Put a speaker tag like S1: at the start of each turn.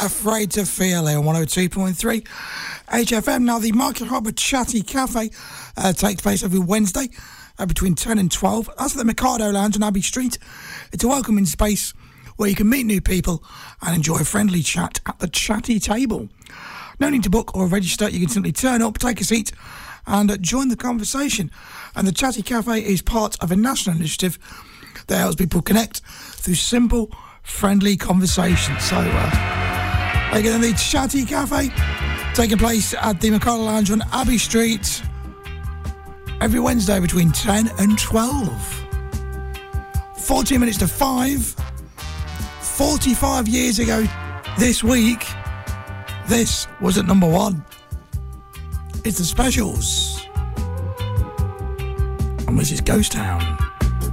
S1: Afraid to Feel here on 102.3 HFM. Now, the Michael Harbour Chatty Cafe takes place every Wednesday between 10 and 12. That's at the Mikado Lounge on Abbey Street. It's a welcoming space where you can meet new people and enjoy a friendly chat at the chatty table. No need to book or register. You can simply turn up, take a seat and join the conversation. And the Chatty Cafe is part of a national initiative that helps people connect through simple, friendly conversation. So, again, the Chatty Cafe taking place at the Mikado Lounge on Abbey Street every Wednesday between 10 and 12. 14 minutes to 5. 45 years ago this week, this was at number 1. It's the Specials. And this is Ghost Town.